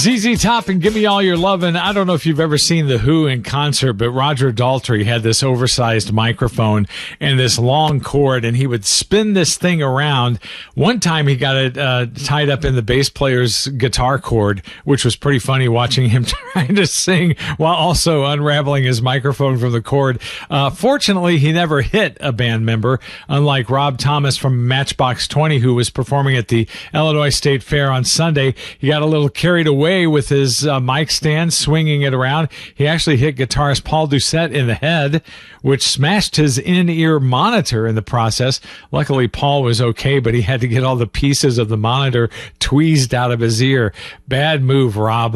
ZZ Top and Give Me All Your Lovin'. I don't know if you've ever seen The Who in concert, but Roger Daltrey had this oversized microphone and this long cord, and he would spin this thing around. One time he got it tied up in the bass player's guitar cord, which was pretty funny watching him trying to sing while also unraveling his microphone from the cord. Fortunately, he never hit a band member, unlike Rob Thomas from Matchbox 20, who was performing at the Illinois State Fair on Sunday. He got a little carried away with his mic stand, swinging it around. He actually hit guitarist Paul Doucette in the head, which smashed his in-ear monitor in the process. Luckily, Paul was okay, but he had to get all the pieces of the monitor tweezed out of his ear. Bad move, Rob.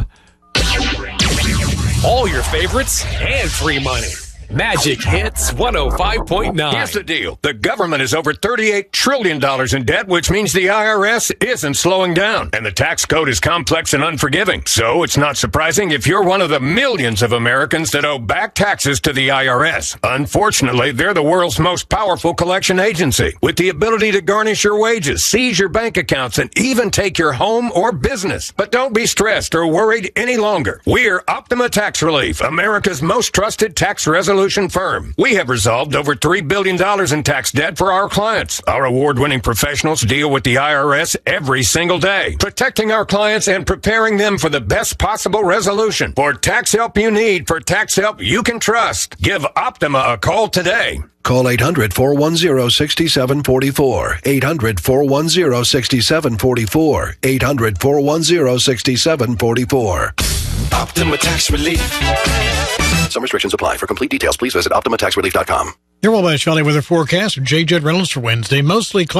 All your favorites and free money. Magic Hits 105.9. Here's the deal. The government is over $38 trillion in debt, which means the IRS isn't slowing down. And the tax code is complex and unforgiving. So it's not surprising if you're one of the millions of Americans that owe back taxes to the IRS. Unfortunately, they're the world's most powerful collection agency, with the ability to garnish your wages, seize your bank accounts, and even take your home or business. But don't be stressed or worried any longer. We're Optima Tax Relief, America's most trusted tax resolution firm. We have resolved over $3 billion in tax debt for our clients. Our award-winning professionals deal with the IRS every single day, protecting our clients and preparing them for the best possible resolution. For tax help you need, for tax help you can trust, give Optima a call today. Call 800-410-6744. 800-410-6744. 800-410-6744. Optima Tax Relief. Some restrictions apply. For complete details, please visit OptimaTaxRelief.com. Your Wabash Valley weather forecast. J. Judd Reynolds for Wednesday. Mostly cloudy.